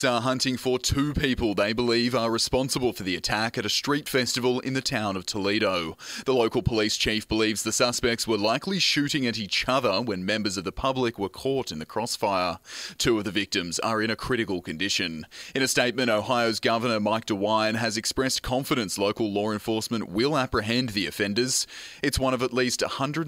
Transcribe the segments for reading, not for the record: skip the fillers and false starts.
Are hunting for two people they believe are responsible for the attack at a street festival in the town of Toledo. The local police chief believes the suspects were likely shooting at each other when members of the public were caught in the crossfire. Two of the victims are in a critical condition. In a statement, Ohio's Governor Mike DeWine has expressed confidence local law enforcement will apprehend the offenders. It's one of at least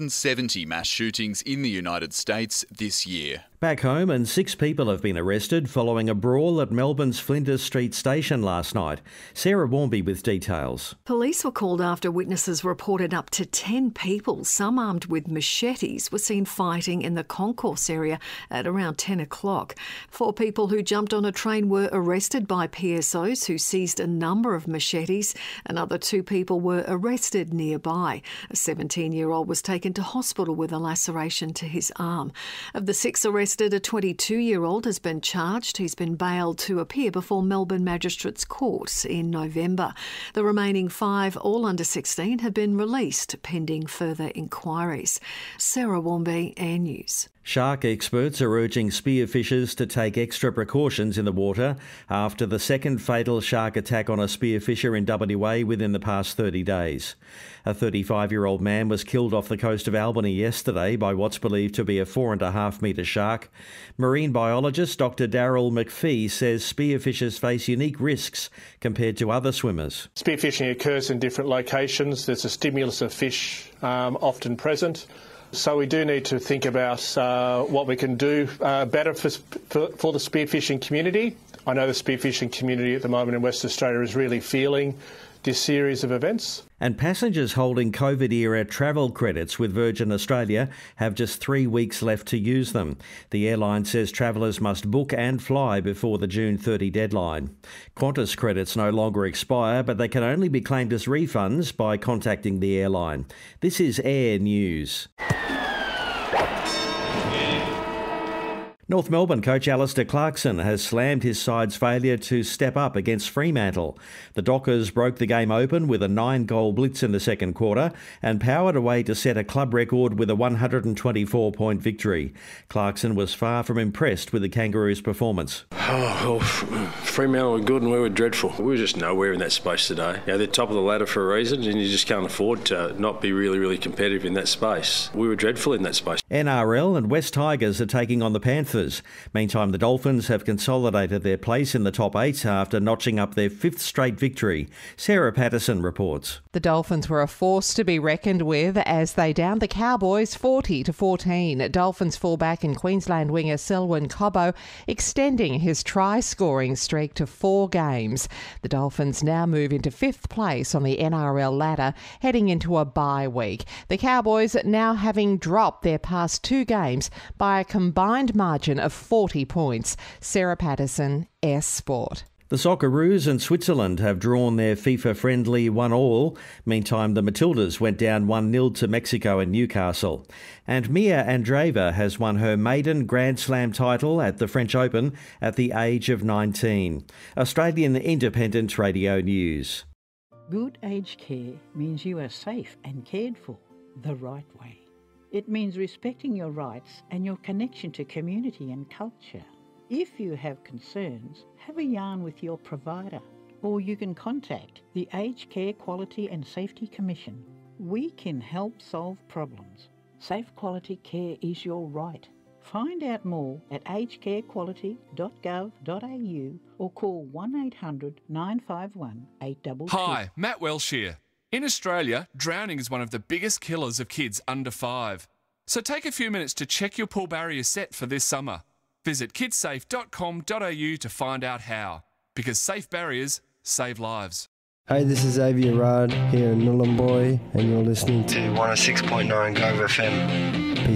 170 mass shootings in the United States this year. Back home, and 6 people have been arrested following a brawl at Melbourne's Flinders Street station last night. Sarah Warmby with details. Police were called after witnesses reported up to 10 people, some armed with machetes, were seen fighting in the concourse area at around 10 o'clock. 4 people who jumped on a train were arrested by PSOs who seized a number of machetes. Another 2 people were arrested nearby. A 17-year-old was taken to hospital with a laceration to his arm. Of the 6 arrested, a 22-year-old has been charged. He's been bailed to appear before Melbourne Magistrates Court in November. The remaining 5, all under 16, have been released pending further inquiries. Sarah Warmby, Air News. Shark experts are urging spearfishers to take extra precautions in the water after the second fatal shark attack on a spearfisher in WA within the past 30 days. A 35-year-old man was killed off the coast of Albany yesterday by what's believed to be a 4.5-metre shark. Marine biologist Dr Daryl McPhee says spearfishers face unique risks compared to other swimmers. Spearfishing occurs in different locations. There's a stimulus of fish often present. So we do need to think about what we can do better for the spearfishing community. I know the spearfishing community at the moment in Western Australia is really feeling this series of events. And passengers holding COVID-era travel credits with Virgin Australia have just 3 weeks left to use them. The airline says travellers must book and fly before the June 30 deadline. Qantas credits no longer expire, but they can only be claimed as refunds by contacting the airline. This is Air News. North Melbourne coach Alistair Clarkson has slammed his side's failure to step up against Fremantle. The Dockers broke the game open with a 9-goal blitz in the second quarter and powered away to set a club record with a 124-point victory. Clarkson was far from impressed with the Kangaroos' performance. Oh, well, Fremantle were good and we were dreadful. We were just nowhere in that space today. You know, they're top of the ladder for a reason and you just can't afford to not be really, really competitive in that space. We were dreadful in that space. NRL and West Tigers are taking on the Panthers. Meantime, the Dolphins have consolidated their place in the top 8 after notching up their 5th straight victory. Sarah Patterson reports. The Dolphins were a force to be reckoned with as they downed the Cowboys 40-14. Dolphins fullback and Queensland winger Selwyn Cobbo extending his try-scoring streak to 4 games. The Dolphins now move into 5th place on the NRL ladder, heading into a bye week. The Cowboys now having dropped their past 2 games by a combined margin of 40 points. Sarah Patterson, S Sport. The Socceroos and Switzerland have drawn their FIFA-friendly 1-1. Meantime, the Matildas went down 1-0 to Mexico and Newcastle. And Mia Andreeva has won her maiden Grand Slam title at the French Open at the age of 19. Australian Independent Radio News. Good aged care means you are safe and cared for the right way. It means respecting your rights and your connection to community and culture. If you have concerns, have a yarn with your provider, or you can contact the Aged Care Quality and Safety Commission. We can help solve problems. Safe quality care is your right. Find out more at agedcarequality.gov.au or call 1800 951 822. Hi, Matt Welsh here. In Australia, drowning is one of the biggest killers of kids under 5. So take a few minutes to check your pool barrier set for this summer. Visit kidsafe.com.au to find out how. Because safe barriers save lives. Hey, this is Xavier Rudd here in Nhulunbuy, and you're listening to 106.9 Gove FM.